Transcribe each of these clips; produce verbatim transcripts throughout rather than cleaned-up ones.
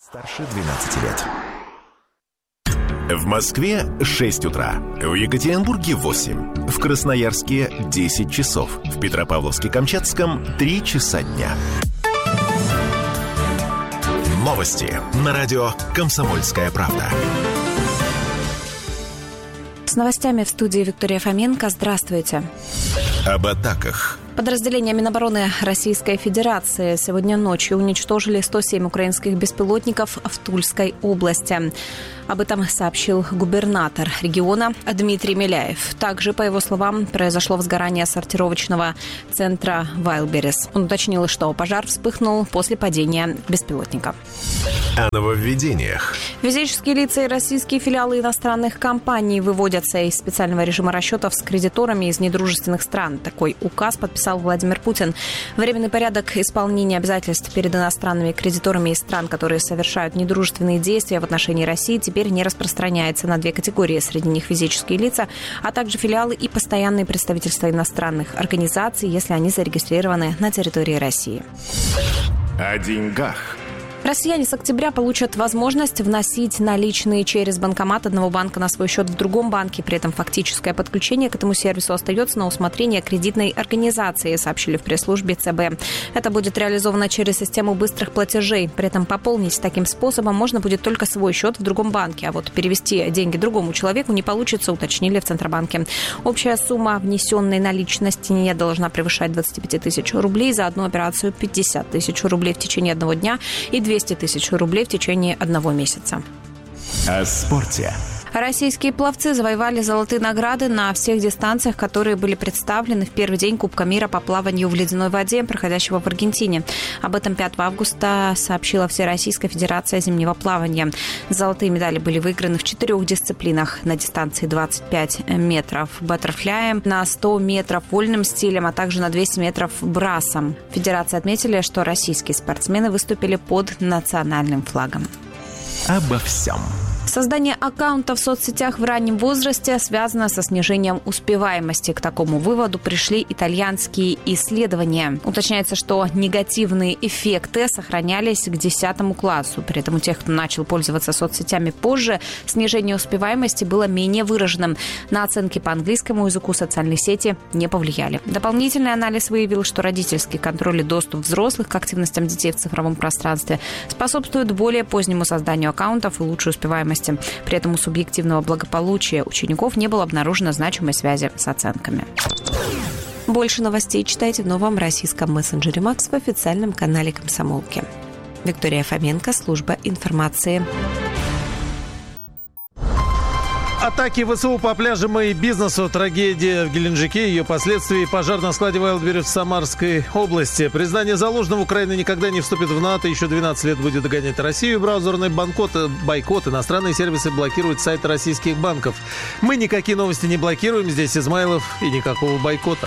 Старше двенадцати лет. В Москве шесть утра, в Екатеринбурге восемь, в Красноярске десять часов, в Петропавловске-Камчатском три часа дня. Новости на радио «Комсомольская правда». С новостями в студии Виктория Фоменко. Здравствуйте. Об атаках. Подразделения Минобороны Российской Федерации сегодня ночью уничтожили сто семь украинских беспилотников в Тульской области. Об этом сообщил губернатор региона Дмитрий Миляев. Также, по его словам, произошло возгорание сортировочного центра Вайлдберрис. Он уточнил, что пожар вспыхнул после падения беспилотника. О нововведениях. Физические лица и российские филиалы иностранных компаний выводятся из специального режима расчетов с кредиторами из недружественных стран. Такой указ подписал Владимир Путин. Временный порядок исполнения обязательств перед иностранными кредиторами из стран, которые совершают недружественные действия в отношении России, теперь не распространяется на две категории. Среди них физические лица, а также филиалы и постоянные представительства иностранных организаций, если они зарегистрированы на территории России. О деньгах. Россияне с октября получат возможность вносить наличные через банкомат одного банка на свой счет в другом банке. При этом фактическое подключение к этому сервису остается на усмотрение кредитной организации, сообщили в пресс-службе ЦБ. Это будет реализовано через систему быстрых платежей. При этом пополнить таким способом можно будет только свой счет в другом банке. А вот перевести деньги другому человеку не получится, уточнили в Центробанке. Общая сумма внесенной наличности не должна превышать двадцать пять тысяч рублей. За одну операцию пятьдесят тысяч рублей в течение одного дня и двести тысяч рублей в течение одного месяца. О спорте. Российские пловцы завоевали золотые награды на всех дистанциях, которые были представлены в первый день Кубка мира по плаванию в ледяной воде, проходящего в Аргентине. Об этом пятого августа сообщила Всероссийская Федерация зимнего плавания. Золотые медали были выиграны в четырех дисциплинах: на дистанции двадцать пять метров баттерфляем, на сто метров вольным стилем, а также на двести метров брасом. Федерации отметили, что российские спортсмены выступили под национальным флагом. Обо всем. Создание аккаунта в соцсетях в раннем возрасте связано со снижением успеваемости. К такому выводу пришли итальянские исследования. Уточняется, что негативные эффекты сохранялись к десятому классу. При этом у тех, кто начал пользоваться соцсетями позже, снижение успеваемости было менее выраженным. На оценки по английскому языку социальные сети не повлияли. Дополнительный анализ выявил, что родительский контроль и доступ взрослых к активностям детей в цифровом пространстве способствует более позднему созданию аккаунтов и лучшей успеваемости. При этом у субъективного благополучия учеников не было обнаружено значимой связи с оценками. Больше новостей читайте в новом российском мессенджере Макс в официальном канале «Комсомолки». Виктория Фоменко, служба информации. Атаки ВСУ по пляжам и бизнесу, трагедия в Геленджике, ее последствия, пожар на складе Вайлдберрис в Самарской области. Признание Залужного: Украина никогда не вступит в НАТО, еще двенадцать лет будет догонять Россию. Браузерный бойкот, бойкот, иностранные сервисы блокируют сайты российских банков. Мы никакие новости не блокируем, здесь Измайлов, и никакого бойкота.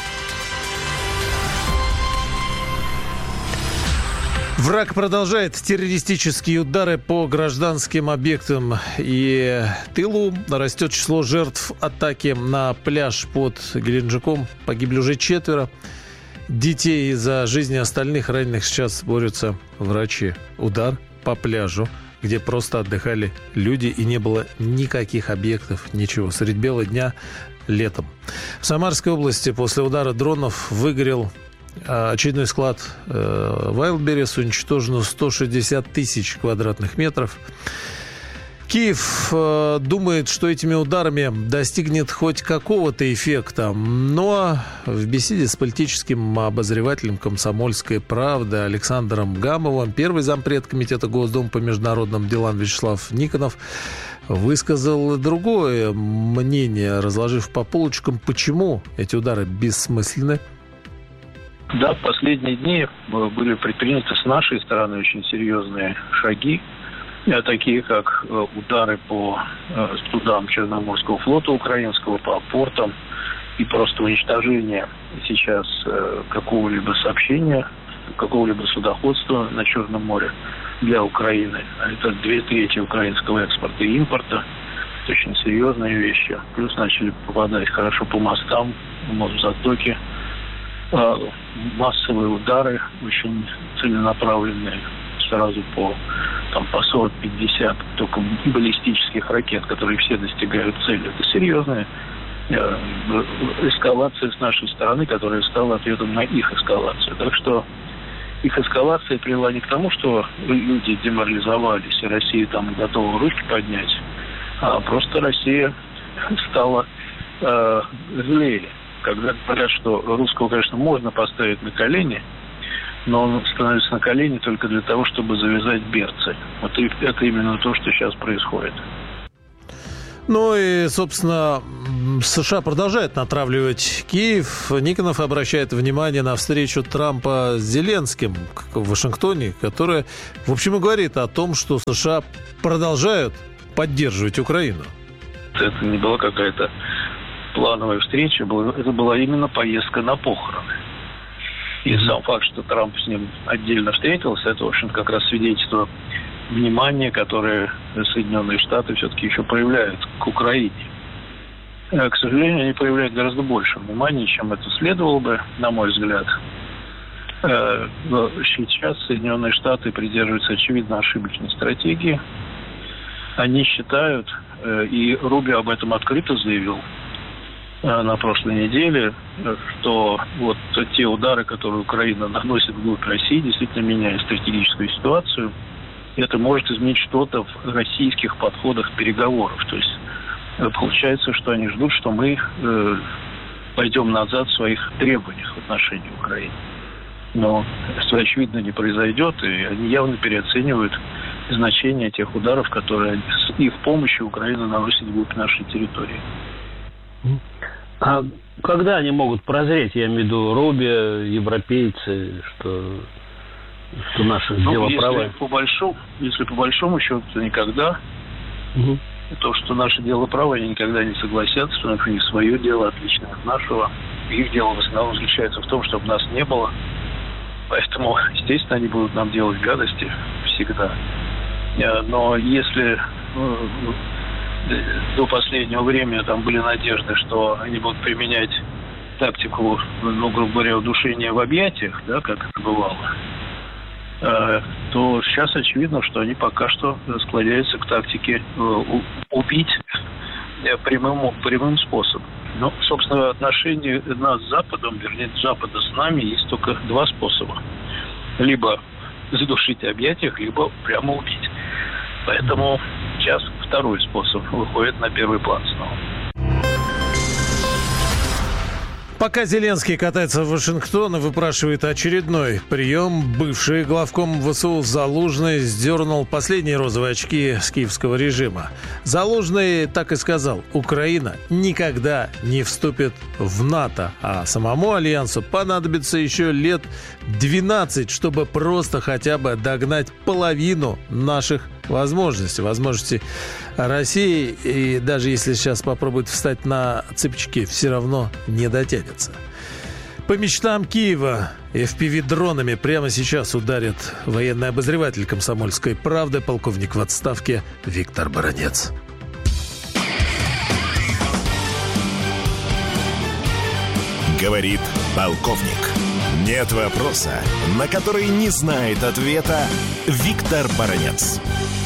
Враг продолжает террористические удары по гражданским объектам, и тылу растет число жертв атаки на пляж под Геленджиком. Погибли уже четверо детей. За жизни остальных раненых сейчас борются врачи. Удар по пляжу, где просто отдыхали люди, и не было никаких объектов, ничего. Средь бела дня летом. В Самарской области после удара дронов выгорел очередной склад Вайлдберрис. Уничтожено сто шестьдесят тысяч квадратных метров. Киев э, думает, что этими ударами достигнет хоть какого-то эффекта. Но в беседе с политическим обозревателем «Комсомольской правды» Александром Гамовым первый зампред комитета Госдумы по международным делам Вячеслав Никонов высказал другое мнение, разложив по полочкам, почему эти удары бессмысленны. Да, в последние дни были предприняты с нашей стороны очень серьезные шаги, такие как удары по судам Черноморского флота украинского, по портам, и просто уничтожение сейчас какого-либо сообщения, какого-либо судоходства на Черном море для Украины. Это две трети украинского экспорта и импорта. Это очень серьезные вещи. Плюс начали попадать хорошо по мостам, в Мосзатоке. Массовые удары, очень целенаправленные, сразу по там по сорок-пятьдесят только баллистических ракет, которые все достигают цели. Это серьезная э, эскалация с нашей стороны, которая стала ответом на их эскалацию. Так что их эскалация привела не к тому, что люди деморализовались, и Россия там готова руки поднять, а просто Россия стала э, злее. Когда говорят, что русского, конечно, можно поставить на колени, но он становится на колени только для того, чтобы завязать берцы. Вот и это именно то, что сейчас происходит. Ну и, собственно, США продолжает натравливать Киев. Никонов обращает внимание на встречу Трампа с Зеленским в Вашингтоне, которая, в общем, и говорит о том, что США продолжают поддерживать Украину. Это не была какая-то плановая встреча, это была именно поездка на похороны. И сам факт, что Трамп с ним отдельно встретился, это, в общем, как раз свидетельство внимания, которое Соединенные Штаты все-таки еще проявляют к Украине. К сожалению, они проявляют гораздо больше внимания, чем это следовало бы, на мой взгляд. Но сейчас Соединенные Штаты придерживаются, очевидно, ошибочной стратегии. Они считают, и Рубио об этом открыто заявил на прошлой неделе, что вот те удары, которые Украина наносит вглубь России, действительно меняют стратегическую ситуацию. Это может изменить что-то в российских подходах переговоров. То есть получается, что они ждут, что мы э, пойдем назад в своих требованиях в отношении Украины. Но это, очевидно, не произойдет, и они явно переоценивают значение тех ударов, которые с их помощью Украина наносит вглубь нашей территории. А когда они могут прозреть, я имею в виду Рубио, европейцы, что, что наши ну, дела если правы? По большому, если по большому счету, то никогда. Угу. То, что наше дело правое, они никогда не согласятся, что у них свое дело отличное от нашего. Их дело в основном заключается в том, чтобы нас не было. Поэтому, естественно, они будут нам делать гадости всегда. Но если ну, до последнего времени там были надежды, что они будут применять тактику, ну, грубо говоря, удушения в объятиях, да, как это бывало, то сейчас очевидно, что они пока что склоняются к тактике убить прямым, прямым способом. Ну, собственно, в отношении нас с Западом, вернее, Запада с нами есть только два способа. Либо задушить в объятиях, либо прямо убить. Поэтому сейчас второй способ выходит на первый план снова. Пока Зеленский катается в Вашингтон и выпрашивает очередной прием, бывший главком ВСУ Залужный сдернул последние розовые очки с киевского режима. Залужный так и сказал: Украина никогда не вступит в НАТО, а самому альянсу понадобится еще лет двенадцать, чтобы просто хотя бы догнать половину наших возможностей, возможностей России, и даже если сейчас попробует встать на цыпочки, все равно не дотянется. По мечтам Киева эф пи ви-дронами прямо сейчас ударит военный обозреватель «Комсомольской правды», полковник в отставке Виктор Баранец. Говорит полковник. Нет вопроса, на который не знает ответа Виктор Баранец.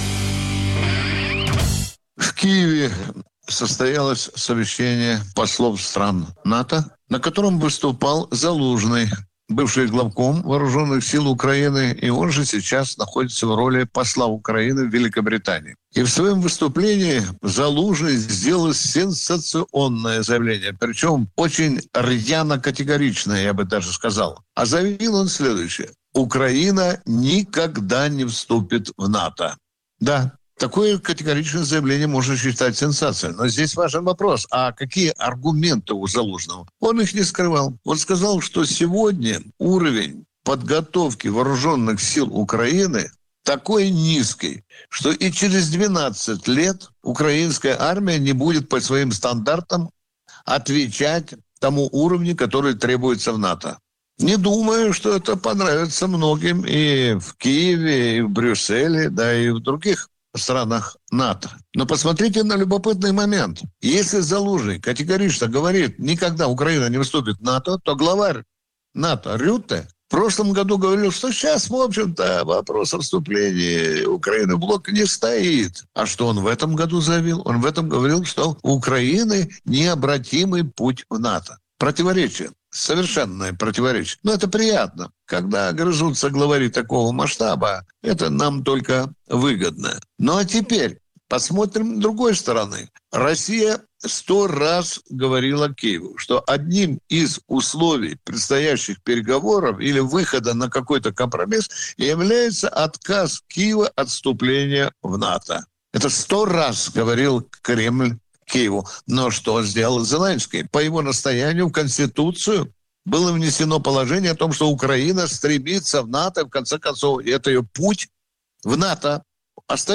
В Киеве состоялось совещание послов стран НАТО, на котором выступал Залужный, бывший главком Вооруженных сил Украины, и он же сейчас находится в роли посла Украины в Великобритании. И в своем выступлении Залужный сделал сенсационное заявление, причем очень рьяно-категоричное, я бы даже сказал. А заявил он следующее: Украина никогда не вступит в НАТО. Да, такое категоричное заявление можно считать сенсацией. Но здесь важен вопрос, а какие аргументы у Залужного? Он их не скрывал. Он сказал, что сегодня уровень подготовки вооруженных сил Украины такой низкий, что и через двенадцать лет украинская армия не будет по своим стандартам отвечать тому уровню, который требуется в НАТО. Не думаю, что это понравится многим и в Киеве, и в Брюсселе, да и в других странах НАТО. Но посмотрите на любопытный момент. Если Залужный категорично говорит, никогда Украина не вступит в НАТО, то главарь НАТО Рютте В прошлом году говорил, что сейчас, в общем-то, вопрос о вступлении Украины в блок не стоит. А что он в этом году заявил? Он в этом говорил, что у Украины необратимый путь в НАТО. Противоречие. Совершенное противоречие. Но это приятно. Когда грызутся главари такого масштаба, это нам только выгодно. Ну а теперь посмотрим с другой стороны. Россия сто раз говорила Киеву, что одним из условий предстоящих переговоров или выхода на какой-то компромисс является отказ Киева от вступления в НАТО. Это сто раз говорил Кремль Киеву. Но что сделал Зеленский? По его настоянию в Конституцию было внесено положение о том, что Украина стремится в НАТО, в конце концов, это ее путь в НАТО.